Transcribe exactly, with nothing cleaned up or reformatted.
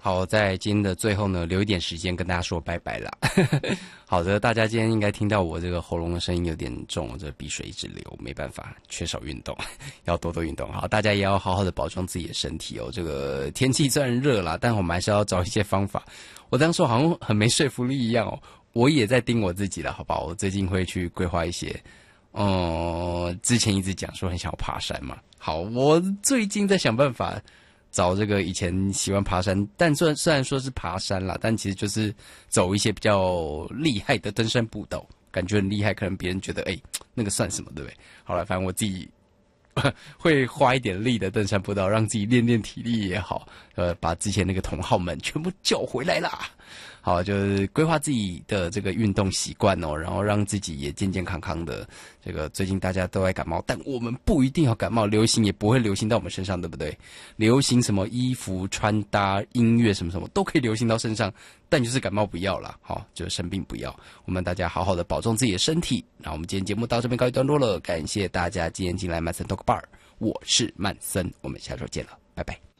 好，在今天的最后呢，留一点时间跟大家说拜拜啦。好的，大家今天应该听到我这个喉咙的声音有点重，这鼻水一直流，没办法，缺少运动，要多多运动。好，大家也要好好的保重自己的身体哦。这个天气虽然热啦，但我们还是要找一些方法。我当时好像很没说服力一样哦，我也在盯我自己了，好不好？我最近会去规划一些，嗯，之前一直讲说很想要爬山嘛。好，我最近在想办法。找这个以前喜欢爬山，但虽然虽然说是爬山啦，但其实就是走一些比较厉害的登山步道，感觉很厉害，可能别人觉得哎、欸，那个算什么，对不对？好了，反正我自己会花一点力的登山步道，让自己练练体力也好，呃，把之前那个同好们全部叫回来啦。好，就是规划自己的这个运动习惯哦，然后让自己也健健康康的。这个最近大家都爱感冒，但我们不一定要感冒，流行也不会流行到我们身上，对不对？流行什么衣服、穿搭、音乐什么什么都可以流行到身上，但就是感冒不要啦，好，就是生病不要。我们大家好好的保重自己的身体。那我们今天节目到这边告一段落了，感谢大家今天进来曼森 Talk Bar， 我是曼森，我们下周见了，拜拜。